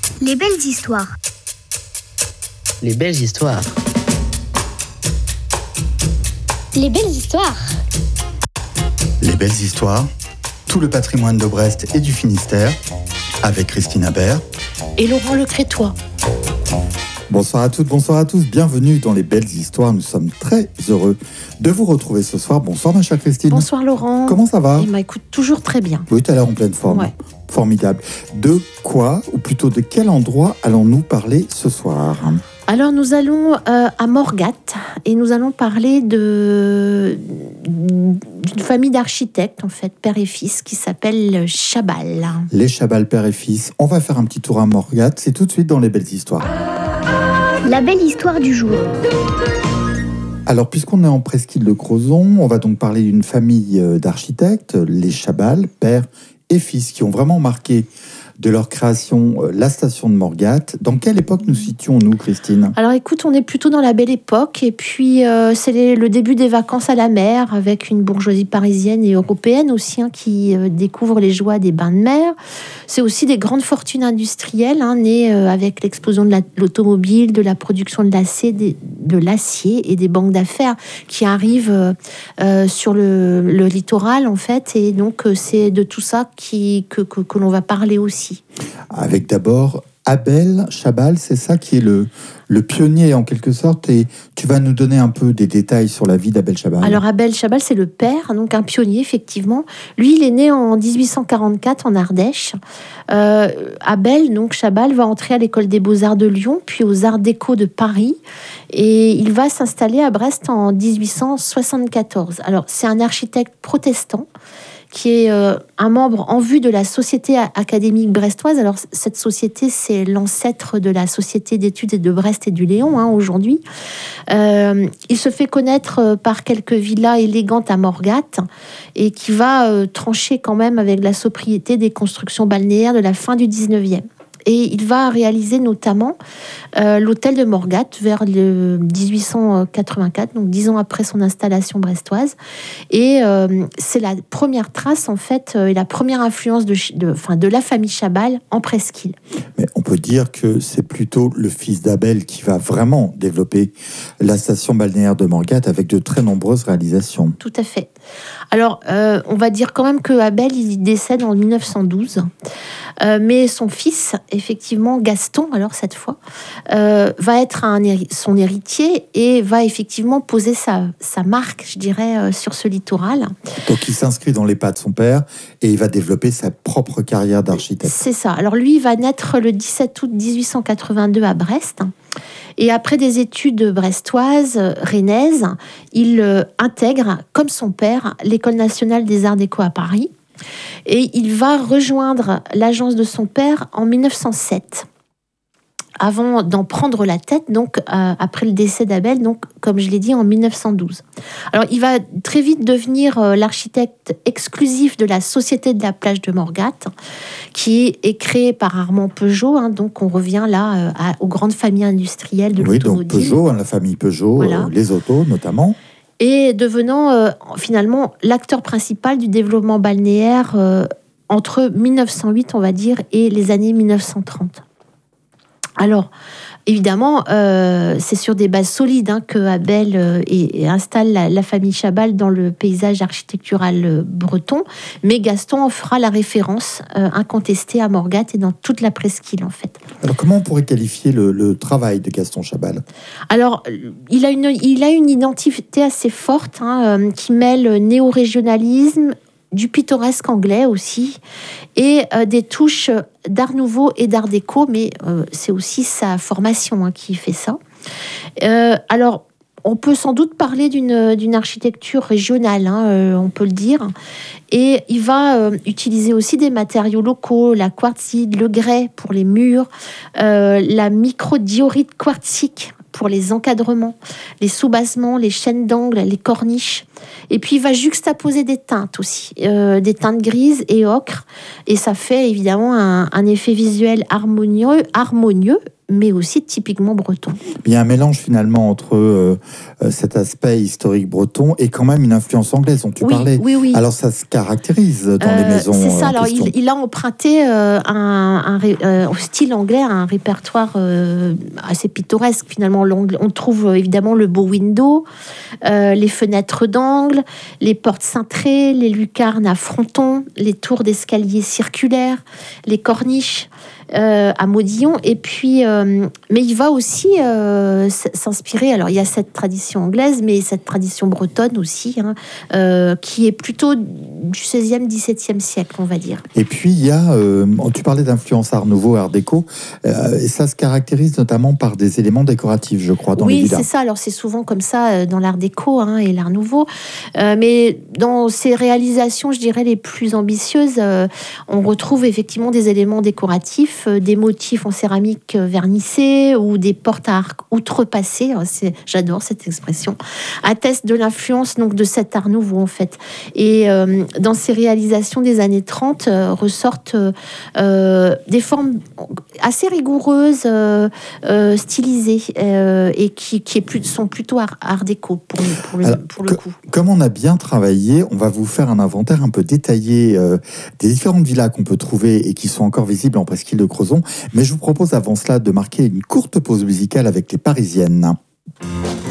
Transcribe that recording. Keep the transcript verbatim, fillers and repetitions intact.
Les belles histoires. Les belles histoires. Les belles histoires. Les belles histoires, tout le patrimoine de Brest et du Finistère, avec Christine Habert et Laurent Le Crétois. Bonsoir à toutes, bonsoir à tous, bienvenue dans les belles histoires. Nous sommes très heureux de vous retrouver ce soir. Bonsoir ma chère Christine. Bonsoir Laurent. Comment ça va? Eh ben, écoute, toujours très bien. Oui, tu as l'air en pleine forme. Ouais. Formidable. De quoi, ou plutôt de quel endroit allons-nous parler ce soir? Alors nous allons euh, à Morgat et nous allons parler de d'une famille d'architectes en fait, père et fils, qui s'appelle Chabal. Les Chabal, père et fils. On va faire un petit tour à Morgat, c'est tout de suite dans les belles histoires. La belle histoire du jour. Alors, puisqu'on est en presqu'île de Crozon, on va donc parler d'une famille d'architectes, les Chabal, père et fils, qui ont vraiment marqué de leur création la station de Morgat. Dans quelle époque nous situons-nous, Christine? Alors écoute, on est plutôt dans la belle époque, et puis euh, c'est les, le début des vacances à la mer, avec une bourgeoisie parisienne et européenne aussi, hein, qui euh, découvre les joies des bains de mer. C'est aussi des grandes fortunes industrielles, hein, nées euh, avec l'explosion de la, l'automobile, de la production de l'acier, des, de l'acier et des banques d'affaires qui arrivent euh, euh, sur le, le littoral, en fait. Et donc, euh, c'est de tout ça qui, que, que, que l'on va parler aussi. Avec d'abord Abel Chabal, c'est ça qui est le, le pionnier en quelque sorte, et tu vas nous donner un peu des détails sur la vie d'Abel Chabal. Alors Abel Chabal, c'est le père, donc un pionnier effectivement. Lui, il est né en dix-huit cent quarante-quatre en Ardèche. Euh, Abel, donc Chabal, va entrer à l'école des Beaux-Arts de Lyon, puis aux Arts Déco de Paris, et il va s'installer à Brest en dix-huit cent soixante-quatorze. Alors c'est un architecte protestant, qui est euh, un membre en vue de la Société académique brestoise. Alors, cette société, c'est l'ancêtre de la Société d'études de Brest et du Léon, hein, aujourd'hui. Euh, il se fait connaître par quelques villas élégantes à Morgat, et qui va euh, trancher quand même avec la sobriété des constructions balnéaires de la fin du dix-neuvième. Et il va réaliser notamment euh, l'hôtel de Morgat vers le dix-huit cent quatre-vingt-quatre, donc dix ans après son installation brestoise. Et euh, c'est la première trace, en fait, euh, et la première influence de, de, enfin, de la famille Chabal en presqu'île. Mais on peut dire que c'est plutôt le fils d'Abel qui va vraiment développer la station balnéaire de Morgat avec de très nombreuses réalisations. Tout à fait. Alors, euh, on va dire quand même que Abel, il décède en mille neuf cent douze. Euh, mais son fils, effectivement, Gaston, alors cette fois, euh, va être un, son héritier et va effectivement poser sa, sa marque, je dirais, euh, sur ce littoral. Donc il s'inscrit dans les pas de son père et il va développer sa propre carrière d'architecte. C'est ça. Alors lui, il va naître le dix-sept août dix-huit cent quatre-vingt-deux à Brest. Et après des études brestoises, rennaises, il euh, intègre, comme son père, l'École nationale des arts déco à Paris. Et il va rejoindre l'agence de son père en mille neuf cent sept, avant d'en prendre la tête, donc euh, après le décès d'Abel, donc comme je l'ai dit, en mille neuf cent douze. Alors il va très vite devenir euh, l'architecte exclusif de la Société de la plage de Morgat, qui est créée par Armand Peugeot, hein, donc on revient là euh, à, aux grandes familles industrielles de oui, l'automobile. Donc Peugeot, hein, la famille Peugeot, voilà. euh, les autos notamment. Et devenant euh, finalement l'acteur principal du développement balnéaire euh, entre mille neuf cent huit, on va dire, et les années mille neuf cent trente. Alors, évidemment, euh, c'est sur des bases solides, hein, que Abel euh, et, et installe la, la famille Chabal dans le paysage architectural euh, breton, mais Gaston en fera la référence euh, incontestée à Morgat et dans toute la presqu'île, en fait. Alors, comment on pourrait qualifier le, le travail de Gaston Chabal? Alors, il a une, il a une identité assez forte, hein, euh, qui mêle néo-régionalisme, du pittoresque anglais aussi, et euh, des touches d'art nouveau et d'art déco, mais euh, c'est aussi sa formation, hein, qui fait ça. Euh, alors, on peut sans doute parler d'une, d'une architecture régionale, hein, euh, on peut le dire, et il va euh, utiliser aussi des matériaux locaux, la quartzite, le grès pour les murs, euh, la microdiorite quartzique pour les encadrements, les soubassements, les chaînes d'angle, les corniches. Et puis, il va juxtaposer des teintes aussi, euh, des teintes grises et ocre. Et ça fait évidemment un, un effet visuel harmonieux, harmonieux mais aussi typiquement breton. Il y a un mélange finalement entre euh, cet aspect historique breton et quand même une influence anglaise dont tu oui, parlais. Oui, oui. Alors ça se caractérise dans euh, les maisons. C'est ça, alors il, il a emprunté euh, un, un, euh, au style anglais un répertoire euh, assez pittoresque finalement. On trouve évidemment le beau window, euh, les fenêtres d'angle, les portes cintrées, les lucarnes à fronton, les tours d'escalier circulaires, les corniches euh, à modillons. Et puis, euh, mais il va aussi euh, s'inspirer. Alors, il y a cette tradition anglaise, mais cette tradition bretonne aussi, hein, euh, qui est plutôt du seizième, dix-septième siècle, on va dire. Et puis, il y a, euh, tu parlais d'influence Art Nouveau, Art déco, euh, et ça se caractérise notamment par des éléments décoratifs, je crois, dans oui, les villas. Oui, c'est ça. Alors, c'est souvent comme ça euh, dans l'Art déco hein, et l'Art Nouveau. Euh, mais dans ces réalisations, je dirais, les plus ambitieuses, euh, on retrouve effectivement des éléments décoratifs, euh, des motifs en céramique euh, vernissée ou des portes à arc outrepassées. C'est, j'adore cette expression. Attestent de l'influence donc, de cet Art Nouveau, en fait. Et euh, dans ces réalisations des années trente, euh, ressortent euh, des formes assez rigoureuses, euh, euh, stylisées, euh, et qui, qui est plus, sont plutôt art, art déco pour, pour, le, Alors, pour le coup. Comme on a bien travaillé, on va vous faire un inventaire un peu détaillé euh, des différentes villas qu'on peut trouver et qui sont encore visibles en presqu'île de Crozon. Mais je vous propose avant cela de marquer une courte pause musicale avec les Parisiennes.